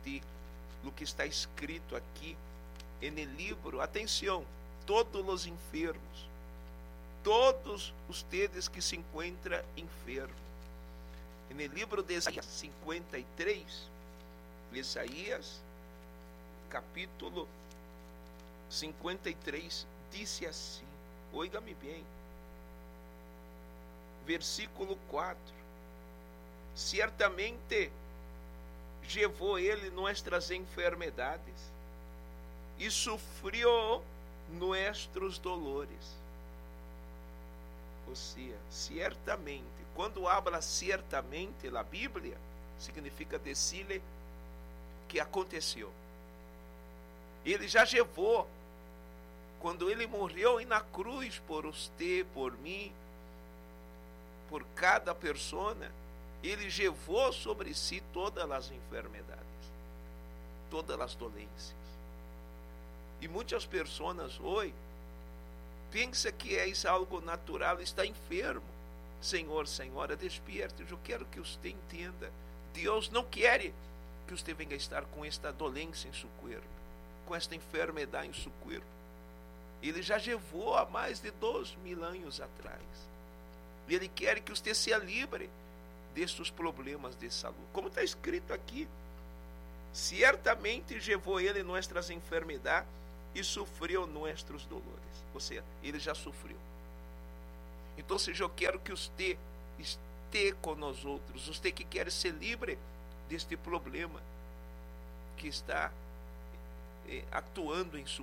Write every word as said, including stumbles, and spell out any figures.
de lo que está escrito aqui no livro. Atenção, todos os enfermos, todos ustedes que se encontram enfermos. No livro de Isaías cinquenta e três, Isaías capítulo cinquenta e três, disse assim, oiga-me bem, versículo quatro: certamente levou ele nossas enfermidades e sofreu nossos dolores. Ou seja, certamente, quando habla certamente na Bíblia, significa dizer que aconteceu. Ele já levou, quando ele morreu na cruz por você, por mim, por cada pessoa, ele levou sobre si todas as enfermidades, todas as dolências. E muitas pessoas hoje pensam que é isso algo natural, está enfermo. Senhor, Senhora, despierte, eu quero que você entenda, Deus não quer que você venha estar com esta dolência em seu corpo, com esta enfermidade em seu corpo. Ele já levou há mais de dois mil anos atrás. E Ele quer que você seja livre destes problemas de saúde. Como está escrito aqui, certamente levou Ele nossas enfermidades e sofreu nossos dolores. Ou seja, Ele já sofreu. Então, eu quero que você esteja com nós outros, você que quer ser livre deste problema que está eh, atuando em seu